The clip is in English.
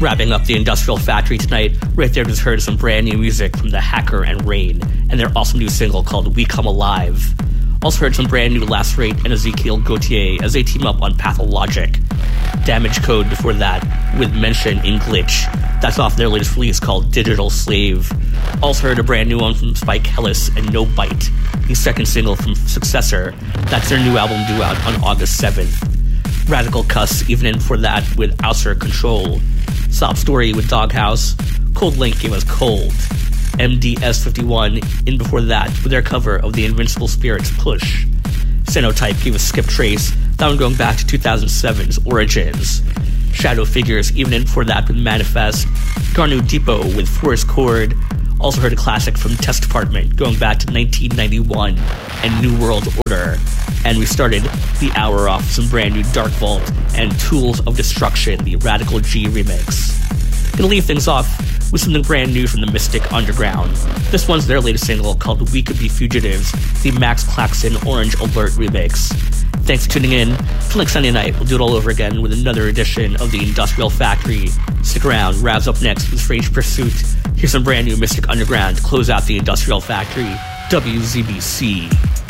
Wrapping up the Industrial Factory tonight, right there just heard some brand new music from The Hacker and Rain, and their awesome new single called We Come Alive. Also heard some brand new Lacerate and Ezekiel Gautier as they team up on Pathologic. Damage Code before that with Mention in Glitch. That's off their latest release called Digital Slave. Also heard a brand new one from Spike Hellis and No Bite, the second single from Successor. That's their new album due out on August 7th. Radical Cuss even in for that with Outer Control. Sob Story with Doghouse. Cold Link gave us Cold. MDS51 in before that with their cover of the Invincible Spirits Push. Cenotype gave us Skip Trace, that one going back to 2007's Origins. Shadow Figures even in for that with Manifest. Garnu Depot with Forest Chord. Also heard a classic from Test Department going back to 1991 and New World Order. And we started the hour off with some brand new Dark Vault and Tools of Destruction, the Radical G remix. Gonna leave things off with something brand new from the Mystic Underground. This one's their latest single called We Could Be Fugitives, the Max Klaxon Orange Alert remix. Thanks for tuning in. Till next Sunday night, we'll do it all over again with another edition of the Industrial Factory. Stick around. Rav's up next with Strange Pursuit. Here's some brand new Mystic Underground to close out the Industrial Factory. WZBC.